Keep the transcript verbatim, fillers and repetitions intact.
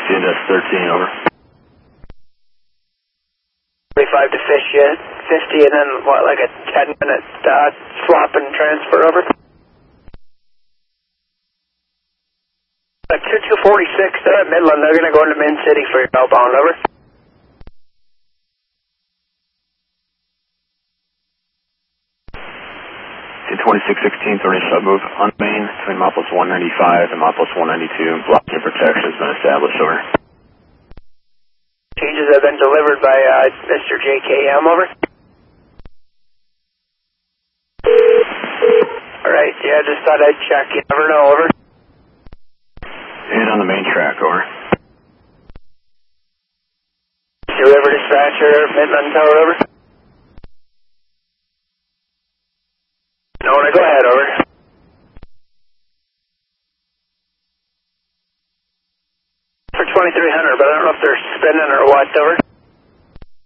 fifteen to thirteen, over. forty-five to fish you, fifty, and then what, like a ten minute uh, swap and transfer, over? Like two two forty-six, they're at Midland, they're going to go into Min City for your outbound, over. twenty-six sixteen, thirty sub move on main between mile plus one ninety-five and mile plus one ninety-two. Blocking protection has been established, over. Changes have been delivered by uh, Mister J K M, over. Alright, yeah, just thought I'd check, you never know, over. And on the main track, over. Sea River Dispatcher, Midland Tower, over. No, go ahead, over. For twenty-three hundred, but I don't know if they're spinning or what, over.